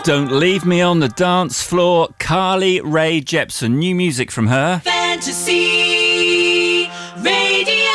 Don't Leave Me on the Dance Floor, Carly Rae Jepsen. New music from her. Fantasy Radio.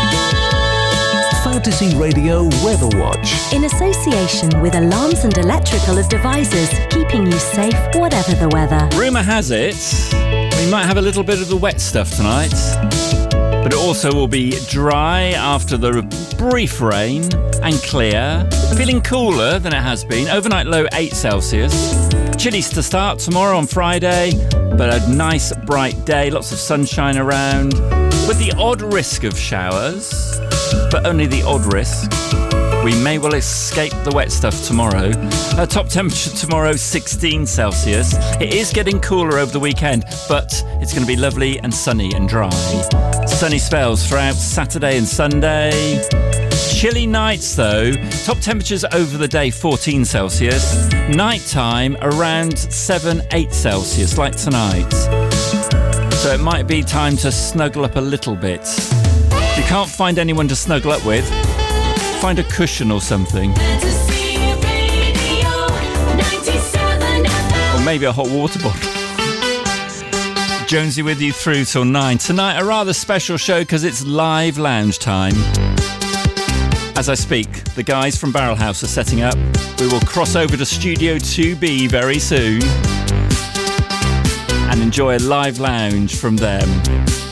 Fantasy Radio Weather Watch. In association with Alarms and Electrical Devices, keeping you safe whatever the weather. Rumour has it we might have a little bit of the wet stuff tonight, but it also will be dry after the brief rain and clear. Feeling cooler than it has been. Overnight low 8 Celsius. Chilly to start tomorrow on Friday, but a nice bright day. Lots of sunshine around, with the odd risk of showers, but only the odd risk. We may well escape the wet stuff tomorrow. Top temperature tomorrow, 16 Celsius. It is getting cooler over the weekend, but it's going to be lovely and sunny and dry. Sunny spells throughout Saturday and Sunday. Chilly nights though. Top temperatures over the day, 14 Celsius. Nighttime around 7-8 Celsius, like tonight. So it might be time to snuggle up a little bit. If you can't find anyone to snuggle up with, find a cushion or something. Or maybe a hot water bottle. Jonesy with you through till 9. Tonight, a rather special show because it's live lounge time. As I speak, the guys from Barrel House are setting up. We will cross over to Studio 2B very soon and enjoy a live lounge from them.